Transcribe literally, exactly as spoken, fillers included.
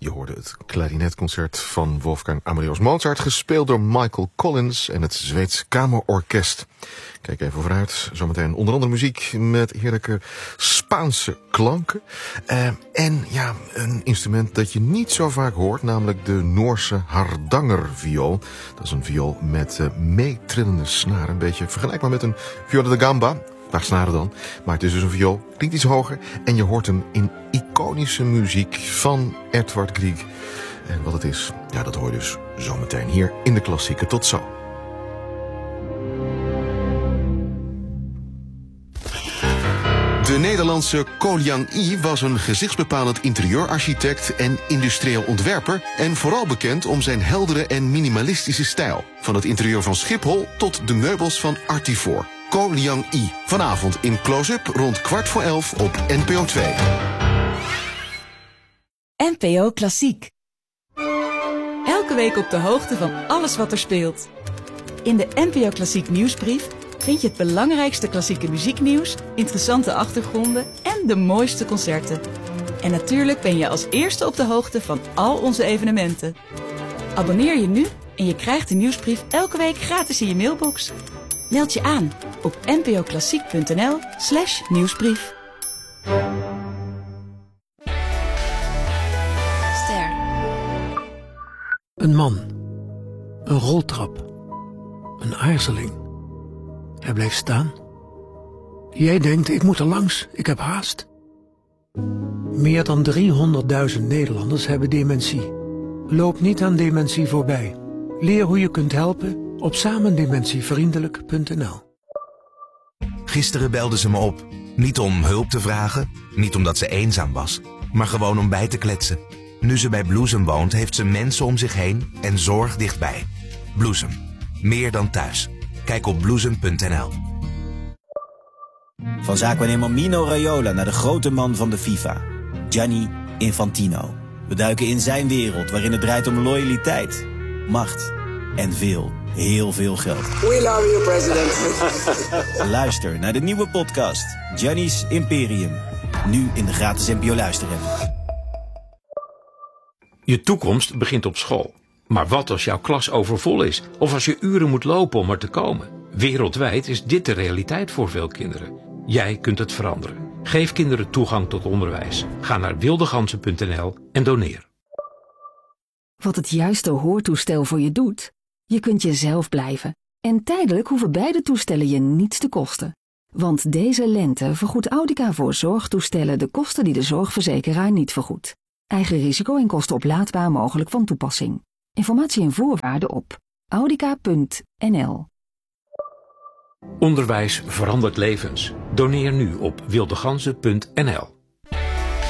Je hoorde het klarinetconcert van Wolfgang Amadeus Mozart, gespeeld door Michael Collins en het Zweeds Kamerorkest. Kijk even vooruit, zometeen onder andere muziek met heerlijke Spaanse klanken. Uh, en ja, een instrument dat je niet zo vaak hoort, namelijk de Noorse hardangerviool. Dat is een viool met uh, meetrillende snaren, een beetje vergelijkbaar met een viola da gamba. Qua snaren dan. Maar het is dus een viool, klinkt iets hoger. En je hoort hem in iconische muziek van Edvard Grieg. En wat het is, ja, dat hoor je dus zometeen hier in de klassieke. Tot zo. De Nederlandse Ko Liang Ii was een gezichtsbepalend interieurarchitect en industrieel ontwerper en vooral bekend om zijn heldere en minimalistische stijl. Van het interieur van Schiphol tot de meubels van Artifor. Ko Liang Ii. Vanavond in Close-up rond kwart voor elf op N P O twee. N P O Klassiek. Elke week op de hoogte van alles wat er speelt. In de N P O Klassiek nieuwsbrief vind je het belangrijkste klassieke muzieknieuws, interessante achtergronden en de mooiste concerten. En natuurlijk ben je als eerste op de hoogte van al onze evenementen. Abonneer je nu en je krijgt de nieuwsbrief elke week gratis in je mailbox. Meld je aan op npoklassiek.nl slash nieuwsbrief. Ster. Een man. Een roltrap. Een aarzeling. Hij blijft staan. Jij denkt, ik moet er langs, ik heb haast. Meer dan driehonderdduizend Nederlanders hebben dementie. Loop niet aan dementie voorbij. Leer hoe je kunt helpen op samendementievriendelijk punt n l. Gisteren belde ze me op. Niet om hulp te vragen, niet omdat ze eenzaam was, maar gewoon om bij te kletsen. Nu ze bij Bloesem woont, heeft ze mensen om zich heen en zorg dichtbij. Bloesem. Meer dan thuis. Kijk op bloesem punt n l. Van zaakwaarnemer Mino Raiola naar de grote man van de FIFA, Gianni Infantino. We duiken in zijn wereld waarin het draait om loyaliteit, macht en veel, heel veel geld. We love you, president. Luister naar de nieuwe podcast Gianni's Imperium. Nu in de gratis N P O luisterapp. Je toekomst begint op school. Maar wat als jouw klas overvol is? Of als je uren moet lopen om er te komen? Wereldwijd is dit de realiteit voor veel kinderen. Jij kunt het veranderen. Geef kinderen toegang tot onderwijs. Ga naar wildegansen punt n l en doneer. Wat het juiste hoortoestel voor je doet? Je kunt jezelf blijven. En tijdelijk hoeven beide toestellen je niets te kosten. Want deze lente vergoedt Audica voor zorgtoestellen de kosten die de zorgverzekeraar niet vergoedt. Eigen risico en kosten oplaadbaar mogelijk van toepassing. Informatie en voorwaarden op audica punt n l. Onderwijs verandert levens. Doneer nu op wildegansen punt n l.